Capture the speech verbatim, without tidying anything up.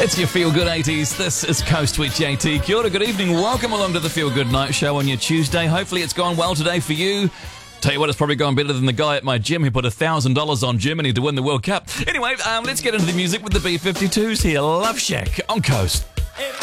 It's your Feel Good eighties. This is Coast with J T. Kia ora, good evening. Welcome along to the Feel Good Night Show on your Tuesday. Hopefully it's gone well today for you. Tell you what, it's probably gone better than the guy at my gym who put one thousand dollars on Germany to win the World Cup. Anyway, um, let's get into the music with the B fifty-twos here. Love Shack on Coast.